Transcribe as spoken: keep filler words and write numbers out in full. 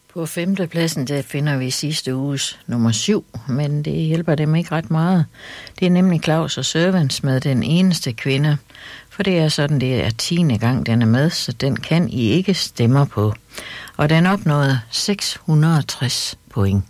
På femtepladsen, der finder vi sidste uges nummer syv, men det hjælper dem ikke ret meget. Det er nemlig Claus og Servants med Den Eneste Kvinde, for det er sådan, det er tiende gang, den er med, så den kan I ikke stemme på. Og den opnåede seks hundrede og tres point.